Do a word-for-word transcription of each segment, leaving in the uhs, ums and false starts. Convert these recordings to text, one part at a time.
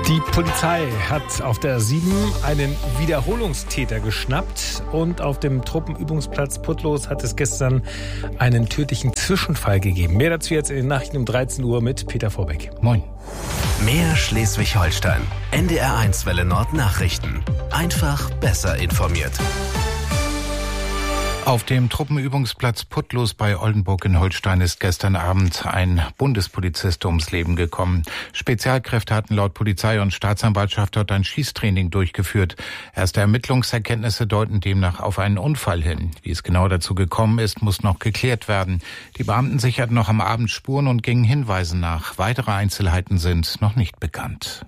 Die Polizei hat auf der sieben einen Wiederholungstäter geschnappt und auf dem Truppenübungsplatz Putlos hat es gestern einen tödlichen Zwischenfall gegeben. Mehr dazu jetzt in den Nachrichten um dreizehn Uhr mit Peter Vorbeck. Moin. Mehr Schleswig-Holstein. N D R eins Welle Nord Nachrichten. Einfach besser informiert. Auf dem Truppenübungsplatz Putlos bei Oldenburg in Holstein ist gestern Abend ein Bundespolizist ums Leben gekommen. Spezialkräfte hatten laut Polizei und Staatsanwaltschaft dort ein Schießtraining durchgeführt. Erste Ermittlungserkenntnisse deuten demnach auf einen Unfall hin. Wie es genau dazu gekommen ist, muss noch geklärt werden. Die Beamten sicherten noch am Abend Spuren und gingen Hinweisen nach. Weitere Einzelheiten sind noch nicht bekannt.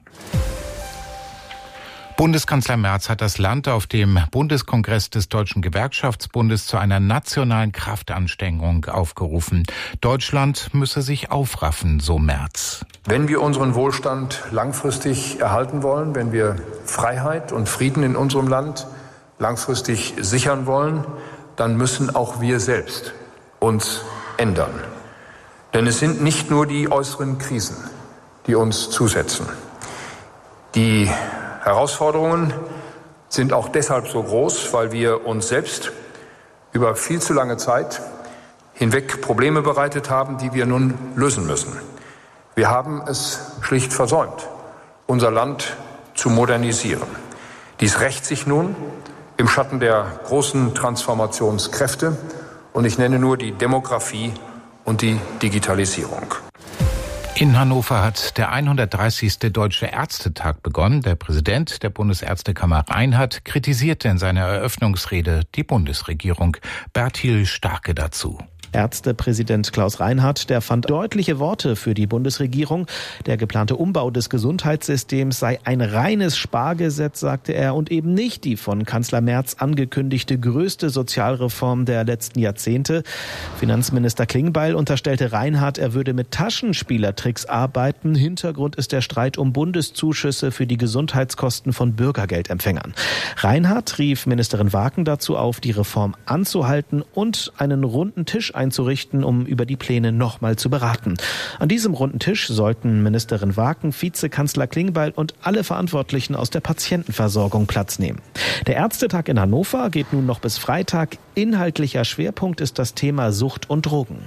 Bundeskanzler Merz hat das Land auf dem Bundeskongress des Deutschen Gewerkschaftsbundes zu einer nationalen Kraftanstrengung aufgerufen. Deutschland müsse sich aufraffen, so Merz. Wenn wir unseren Wohlstand langfristig erhalten wollen, wenn wir Freiheit und Frieden in unserem Land langfristig sichern wollen, dann müssen auch wir selbst uns ändern. Denn es sind nicht nur die äußeren Krisen, die uns zusetzen. Die Herausforderungen sind auch deshalb so groß, weil wir uns selbst über viel zu lange Zeit hinweg Probleme bereitet haben, die wir nun lösen müssen. Wir haben es schlicht versäumt, unser Land zu modernisieren. Dies rächt sich nun im Schatten der großen Transformationskräfte und ich nenne nur die Demografie und die Digitalisierung. In Hannover hat der hundertdreißigste Deutsche Ärztetag begonnen. Der Präsident der Bundesärztekammer Reinhardt kritisierte in seiner Eröffnungsrede die Bundesregierung. Bertil Starke dazu. Ärztepräsident Klaus Reinhardt, der fand deutliche Worte für die Bundesregierung. Der geplante Umbau des Gesundheitssystems sei ein reines Spargesetz, sagte er, und eben nicht die von Kanzler Merz angekündigte größte Sozialreform der letzten Jahrzehnte. Finanzminister Klingbeil unterstellte Reinhardt, er würde mit Taschenspielertricks arbeiten. Hintergrund ist der Streit um Bundeszuschüsse für die Gesundheitskosten von Bürgergeldempfängern. Reinhardt rief Ministerin Waken dazu auf, die Reform anzuhalten und einen runden Tisch einzurichten, um über die Pläne nochmal zu beraten. An diesem runden Tisch sollten Ministerin Waken, Vizekanzler Klingbeil und alle Verantwortlichen aus der Patientenversorgung Platz nehmen. Der Ärztetag in Hannover geht nun noch bis Freitag. Inhaltlicher Schwerpunkt ist das Thema Sucht und Drogen.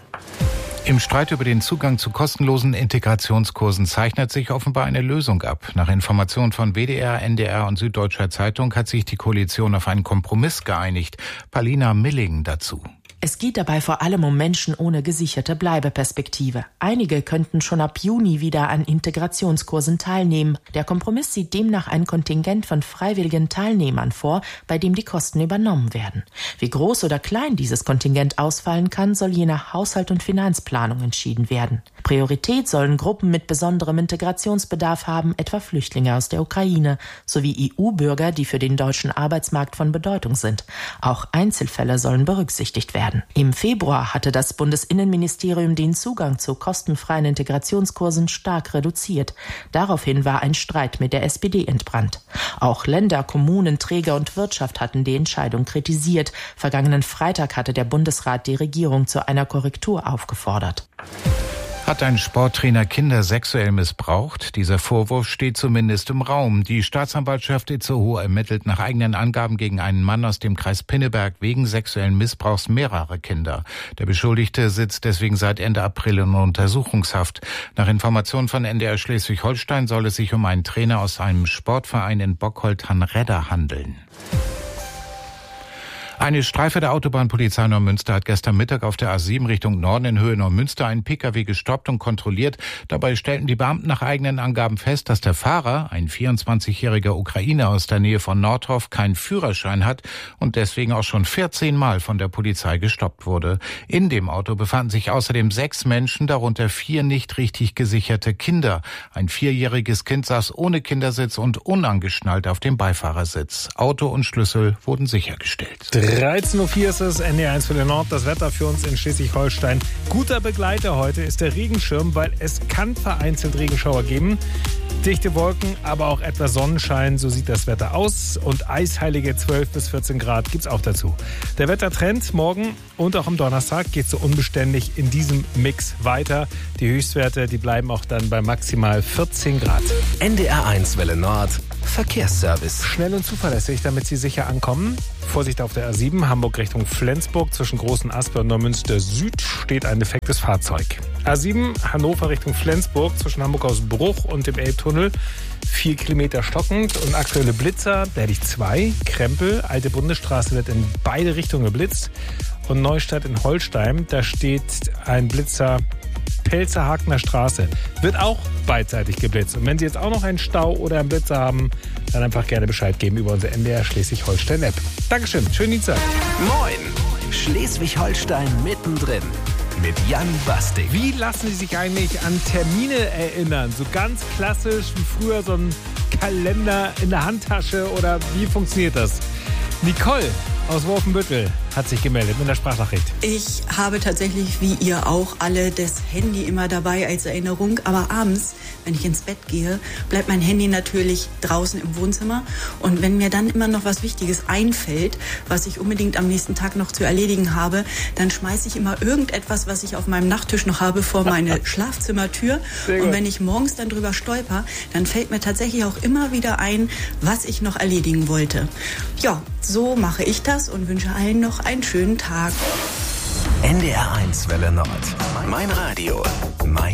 Im Streit über den Zugang zu kostenlosen Integrationskursen zeichnet sich offenbar eine Lösung ab. Nach Informationen von W D R, N D R und Süddeutscher Zeitung hat sich die Koalition auf einen Kompromiss geeinigt. Paulina Milling dazu. Es geht dabei vor allem um Menschen ohne gesicherte Bleibeperspektive. Einige könnten schon ab Juni wieder an Integrationskursen teilnehmen. Der Kompromiss sieht demnach ein Kontingent von freiwilligen Teilnehmern vor, bei dem die Kosten übernommen werden. Wie groß oder klein dieses Kontingent ausfallen kann, soll je nach Haushalt und Finanzplanung entschieden werden. Priorität sollen Gruppen mit besonderem Integrationsbedarf haben, etwa Flüchtlinge aus der Ukraine, sowie E U-Bürger, die für den deutschen Arbeitsmarkt von Bedeutung sind. Auch Einzelfälle sollen berücksichtigt werden. Im Februar hatte das Bundesinnenministerium den Zugang zu kostenfreien Integrationskursen stark reduziert. Daraufhin war ein Streit mit der S P D entbrannt. Auch Länder, Kommunen, Träger und Wirtschaft hatten die Entscheidung kritisiert. Vergangenen Freitag hatte der Bundesrat die Regierung zu einer Korrektur aufgefordert. Hat ein Sporttrainer Kinder sexuell missbraucht? Dieser Vorwurf steht zumindest im Raum. Die Staatsanwaltschaft Itzehoe ermittelt nach eigenen Angaben gegen einen Mann aus dem Kreis Pinneberg wegen sexuellen Missbrauchs mehrerer Kinder. Der Beschuldigte sitzt deswegen seit Ende April in Untersuchungshaft. Nach Informationen von N D R Schleswig-Holstein soll es sich um einen Trainer aus einem Sportverein in Bockholtern-Redder handeln. Eine Streife der Autobahnpolizei Neumünster hat gestern Mittag auf der A sieben Richtung Norden in Höhe Neumünster einen Pkw gestoppt und kontrolliert. Dabei stellten die Beamten nach eigenen Angaben fest, dass der Fahrer, ein vierundzwanzigjähriger Ukrainer aus der Nähe von Nordhof, keinen Führerschein hat und deswegen auch schon vierzehn Mal von der Polizei gestoppt wurde. In dem Auto befanden sich außerdem sechs Menschen, darunter vier nicht richtig gesicherte Kinder. Ein vierjähriges Kind saß ohne Kindersitz und unangeschnallt auf dem Beifahrersitz. Auto und Schlüssel wurden sichergestellt. dreizehn Uhr vier ist es, N D R eins für den Nord. Das Wetter für uns in Schleswig-Holstein. Guter Begleiter heute ist der Regenschirm, weil es kann vereinzelt Regenschauer geben. Dichte Wolken, aber auch etwas Sonnenschein, so sieht das Wetter aus. Und eisheilige zwölf bis vierzehn Grad gibt's auch dazu. Der Wettertrend morgen und auch am Donnerstag geht so unbeständig in diesem Mix weiter. Die Höchstwerte, die bleiben auch dann bei maximal vierzehn Grad. N D R eins Welle Nord, Verkehrsservice. Schnell und zuverlässig, damit Sie sicher ankommen. Vorsicht auf der A sieben, Hamburg Richtung Flensburg. Zwischen Großen Asper und Neumünster Süd steht ein defektes Fahrzeug. A sieben, Hannover Richtung Flensburg. Zwischen Hamburg aus Bruch und dem Elbtunnel. Vier Kilometer stockend und aktuelle Blitzer. Berlich zwei, Krempel. Alte Bundesstraße wird in beide Richtungen geblitzt. Und Neustadt in Holstein, da steht ein Blitzer Pelzerhakener Straße. Wird auch beidseitig geblitzt. Und wenn Sie jetzt auch noch einen Stau oder einen Blitzer haben, dann einfach gerne Bescheid geben über unsere N D R Schleswig-Holstein-App. Dankeschön, schönen Dienstag. Moin, Schleswig-Holstein mittendrin mit Jan Basting. Wie lassen Sie sich eigentlich an Termine erinnern? So ganz klassisch wie früher so ein Kalender in der Handtasche oder wie funktioniert das? Nicole aus Wolfenbüttel hat sich gemeldet mit einer Sprachnachricht. Ich habe tatsächlich, wie ihr auch, alle das Handy immer dabei als Erinnerung. Aber abends, wenn ich ins Bett gehe, bleibt mein Handy natürlich draußen im Wohnzimmer. Und wenn mir dann immer noch was Wichtiges einfällt, was ich unbedingt am nächsten Tag noch zu erledigen habe, dann schmeiße ich immer irgendetwas, was ich auf meinem Nachttisch noch habe, vor meine Schlafzimmertür. Und wenn ich morgens dann drüber stolper, dann fällt mir tatsächlich auch immer wieder ein, was ich noch erledigen wollte. Ja, so mache ich das und wünsche allen noch einen schönen Tag. N D R eins Welle Nord. Mein Radio, mein